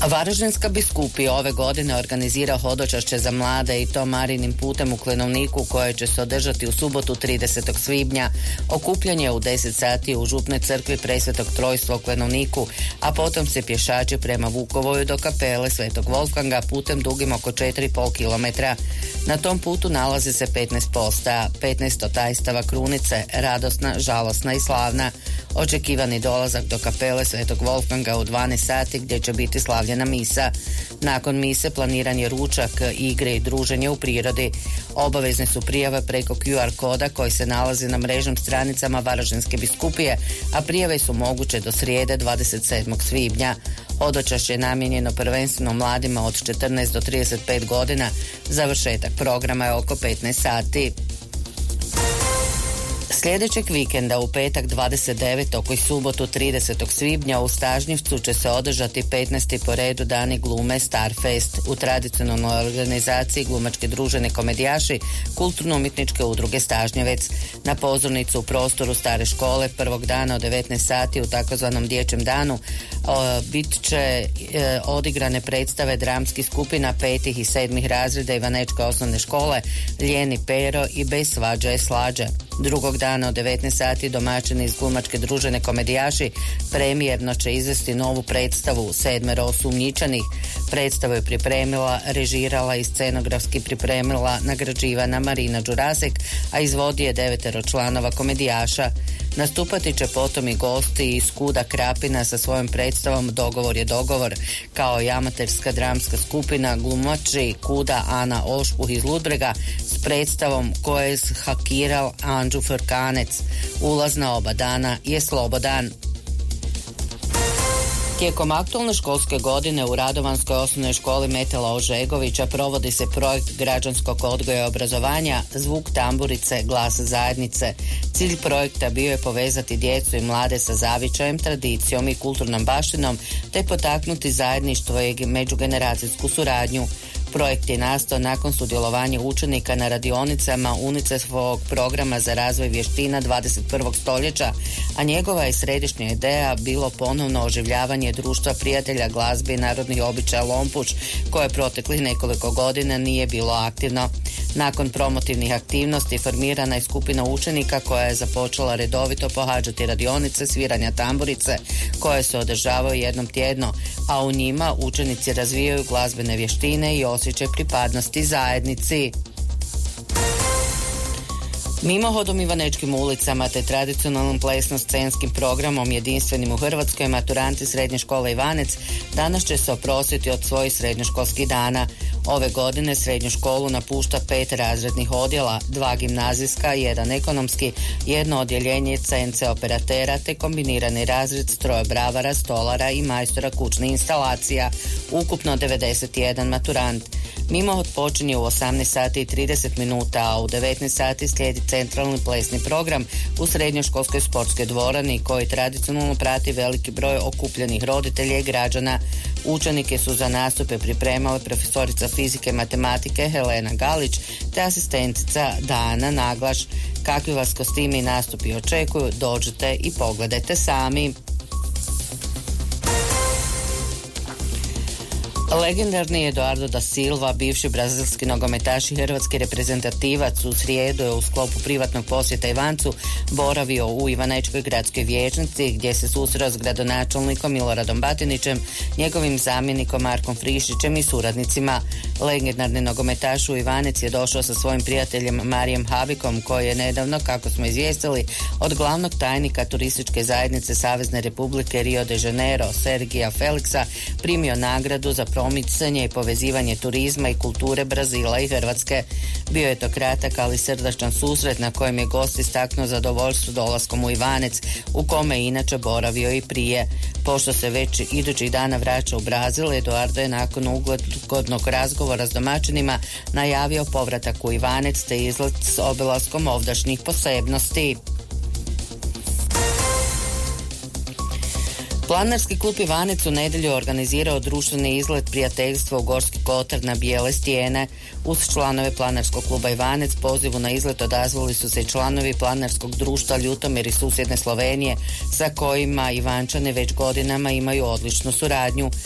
Varaždinska biskupija ove godine organizira hodočašće za mlade i to Marinim putem u Klenovniku koje će se održati u subotu 30. svibnja. Okupljanje u 10 sati u Župnoj crkvi Presvetog Trojstva u Klenovniku, a potom se pješači prema Vukovoju do kapele Svetog Wolfganga putem dugim oko 4,5 km. Na tom putu nalazi se 15 postaja, 15 tajstava krunice, radosna, žalosna i slavna. Očekivani dolazak do kapele Svetog Wolfganga u 12 sati gdje će biti slavljena misa. Nakon mise planiran je ručak, igre i druženje u prirodi. Obavezne su prijave preko QR koda koji se nalazi na mrežnim stranicama Varaždinske biskupije, a prijave su moguće do srijede 27. svibnja. Hodočašće je namijenjeno prvenstveno mladima od 14 do 35 godina. Završetak programa je oko 15 sati. Sljedećeg vikenda u petak 29. i subotu 30. svibnja u Stažnjevcu će se održati 15. po redu dani glume Starfest. U tradicionalnoj organizaciji glumačke družine Komedijaši kulturno-umjetničke udruge Stažnjevec. Na pozornicu u prostoru stare škole prvog dana od 19 sati u takozvanom dječjem danu bit će odigrane predstave dramskih skupina 5. i 7. razreda Ivanečke osnovne škole Ljeni Pero i Bez svađa je slađa. Drugog dana od 19 sati domaćini iz glumačke družine Komedijaši premijerno će izvesti novu predstavu Sedmero osumnjičenih. Predstavu je pripremila, režirala i scenografski pripremila nagrađivana Marina Đurasek, a izvodi je 9 članova Komedijaša. Nastupati će potom i gosti iz Kuda Krapina sa svojom predstavom Dogovor je dogovor, kao i amaterska dramska skupina glumači Kuda Ana Ošpuh iz Ludbrega s predstavom Ko je hakiral Anđu Frkanec. Ulaz na oba dana je slobodan. Tijekom aktualne školske godine u Radovanskoj osnovnoj školi Metela Ožegovića provodi se projekt građanskog odgoja i obrazovanja Zvuk tamburice, glas zajednice. Cilj projekta bio je povezati djecu i mlade sa zavičajem, tradicijom i kulturnom baštinom te potaknuti zajedništvo i međugeneracijsku suradnju. Projekt je nastao nakon sudjelovanja učenika na radionicama UNICEF-ovog programa za razvoj vještina 21. stoljeća, a njegova je središnja ideja bilo ponovno oživljavanje društva prijatelja glazbe i narodnih običaja Lompuć, koje proteklih nekoliko godina nije bilo aktivno. Nakon promotivnih aktivnosti formirana je skupina učenika koja je započela redovito pohađati radionice sviranja tamburice koje se održavaju jednom tjedno, a u njima učenici razvijaju glazbene vještine i osjećaj pripadnosti zajednici. Mimohodom Ivanečkim ulicama te tradicionalnim plesno-scenskim programom jedinstvenim u Hrvatskoj maturanti srednje škole Ivanec danas će se oprostiti od svojih srednjoškolskih dana. Ove godine srednju školu napušta 5 razrednih odjela, 2 gimnazijska, 1 ekonomski, 1 odjeljenje CNC operatera te kombinirani razred strojobravara, stolara i majstora kućnih instalacija, ukupno 91 maturant. Mimohod počinje u 18 sati i 30 minuta, a u 19 sati slijedi centralni plesni program u srednjoškolskoj sportskoj dvorani koji tradicionalno prati veliki broj okupljenih roditelja i građana. Učenike su za nastupe pripremale profesorica fizike i matematike Helena Galić te asistentica Dana Naglaš. Kakvi vas kostimi i nastupi očekuju, dođite i pogledajte sami. Legendarni Eduardo da Silva, bivši brazilski nogometaš i hrvatski reprezentativac, u srijedu je u sklopu privatnog posjeta Ivancu boravio u Ivanečkoj gradskoj vijećnici gdje se susreo s gradonačelnikom Miloradom Batinićem, njegovim zamjenikom Markom Friščićem i suradnicima. Legendarni nogometaš u Ivanec je došao sa svojim prijateljem Marijem Habikom koji je nedavno, kako smo izvijestili, od glavnog tajnika turističke zajednice Savezne Republike Rio de Janeiro, Sergija Felixa, primio nagradu za promicanje i povezivanje turizma i kulture Brazila i Hrvatske. Bio je to kratak, ali srdačan susret na kojem je gost istaknuo zadovoljstvo dolaskom u Ivanec, u kome je inače boravio i prije. Pošto se već idućih dana vraća u Brazil, Eduardo je nakon ugodnog razgovora s domaćinima najavio povratak u Ivanec te izlet s obilaskom ovdašnjih posebnosti. Planinarski klub Ivanec u nedjelju organizirao društveni izlet prijateljstva u Gorski Kotar na Bijele stijene. Uz članove Planinarskog kluba Ivanec pozivu na izlet odazvali su se i članovi Planinarskog društva Ljutomir iz susjedne Slovenije, sa kojima Ivančani već godinama imaju odličnu suradnju.